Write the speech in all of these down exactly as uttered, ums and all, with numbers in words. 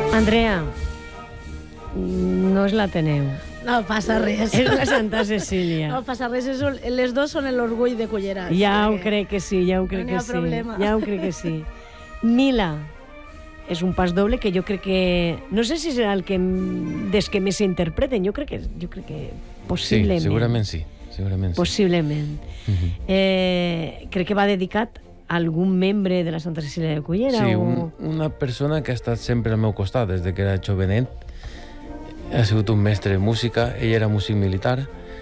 Andrea, no és l'Ateneu. No passa res. És la Santa Cecília. No passa res. És un, les dos són l'orgull de Cullera. Ja ho crec que sí, ja ho crec no que hi ha sí. problema. Ja ho crec que sí. Mila és un pas doble que jo crec que... No sé si serà el que des que més s'interpreten. Jo crec que, jo crec que possiblement. Sí, segurament sí. Segurament sí. Possiblement. Uh-huh. eh, crec que va dedicat a algun membre de la Santa Cecília de Cullera? Sí, o... un, una persona que ha estat sempre al meu costat des de que era jovenet. Ha sigut un mestre de música. Ell era músic militar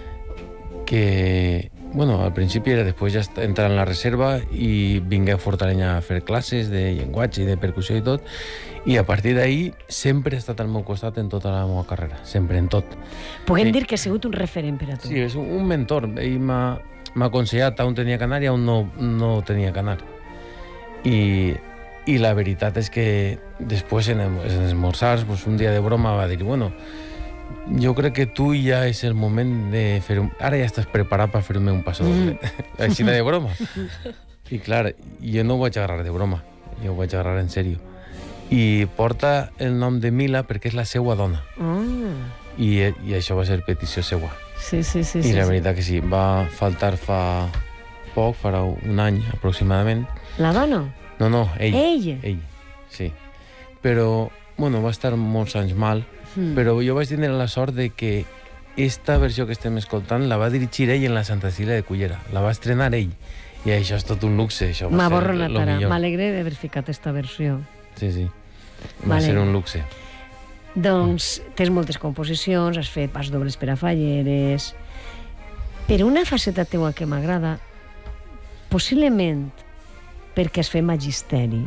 que, bueno, al principi era, després ja entrar en la reserva i vingué a Fortaleny a fer classes de llenguatge i de percussió i tot, i a partir d'ahir sempre ha estat al meu costat en tota la meva carrera, sempre, en tot. Puguem Sí. dir que ha sigut un referent per a tu. Sí, és un, un mentor. Ell m'ha m'ha aconsellat on tenia que anar i on no, no tenia que anar. I, i la veritat és que després en, en esmorzars, pues, un dia de broma va dir, bueno, jo crec que tu ja és el moment de fer un... Ara ja estàs preparat per fer-me un passo doble. Mm. Així de broma. I clar, jo no ho vaig agarrar de broma, jo ho vaig agarrar en sèrio. I porta el nom de Mila perquè és la seua dona. Ah. I, i això va ser petició seua. Sí, sí, sí. I sí, la sí. veritat que sí, va faltar fa poc, farà un any aproximadament. La dona? No, no, ell. Ell? Ell, sí. Però, bueno, va estar molts anys mal, Mm. però jo vaig tenir la sort de que esta versió que estem escoltant la va dirigir ell en la Santa Cecília de Cullera. La va estrenar ell. I això és tot un luxe, això va M'aborro ser la lo cara. millor. M'alegre d'haver ficat esta versió. Sí, sí. Va Vale. ser un luxe. Doncs tens moltes composicions, has fet pas dobles per a falleres... Però una faceta teua que m'agrada, possiblement perquè has fet magisteri,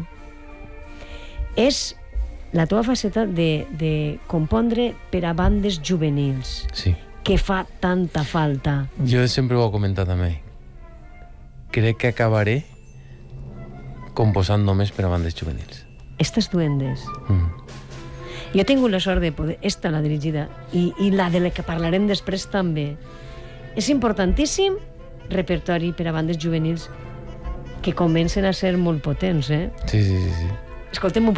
és la teva faceta de, de compondre per a bandes juvenils, Sí. que fa tanta falta. Jo sempre ho he comentat amb ell. Crec que acabaré composant només per a bandes juvenils. Estes duendes. Mm. Jo he tingut la sort de poder... Esta, la dirigida, i, i la de la que parlarem després també. És importantíssim repertori per a bandes juvenils que comencen a ser molt potents, eh? Sí, sí, sí, sí. Escoltem un